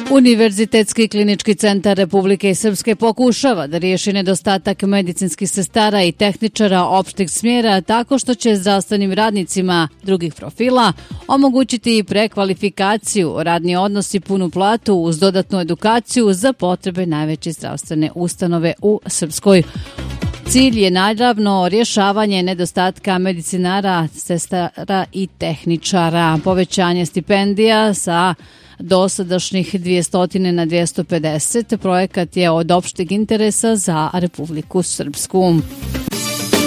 Univerzitetski klinički centar Republike Srpske pokušava da riješi nedostatak medicinskih sestara i tehničara opšteg smjera tako što će zdravstvenim radnicima drugih profila omogućiti prekvalifikaciju, radni odnos i punu platu uz dodatnu edukaciju za potrebe najveće zdravstvene ustanove u Srpskoj. Cilj je naravno rješavanje nedostatka medicinara, sestara i tehničara, povećanje stipendija sa dosadašnjih 200 na 250. Projekat je od opšteg interesa za Republiku Srpsku.